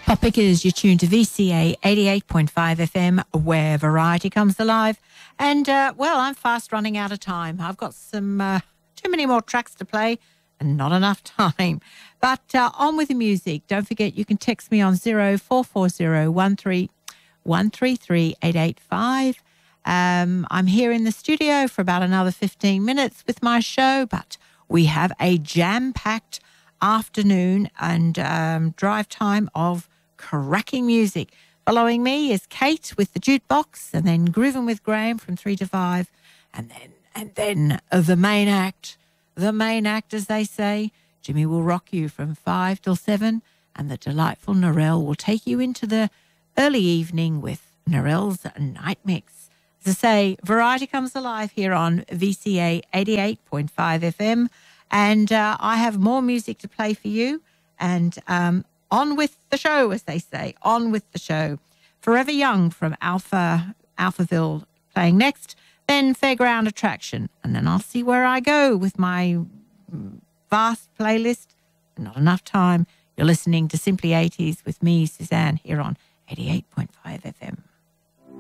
Pickers, you're tuned to VCA 88.5 FM, where variety comes alive. And, I'm fast running out of time. I've got some too many more tracks to play and not enough time. But on with the music. Don't forget, you can text me on 0440 133 885. I'm here in the studio for about another 15 minutes with my show, but we have a jam-packed afternoon and drive time of cracking music. Following me is Kate with the jukebox, and then Groovin' with Graham from 3 to 5, and then the main act, as they say. Jimmy will rock you from 5 till 7, and the delightful Narelle will take you into the early evening with Narelle's Night Mix. As I say, variety comes alive here on VCA 88.5 FM, and I have more music to play for you, and on with the show, as they say. On with the show. Forever Young from Alphaville playing next, then Fairground Attraction, and then I'll see where I go with my vast playlist. Not enough time. You're listening to Simply 80s with me, Suzanne, here on 88.5 FM.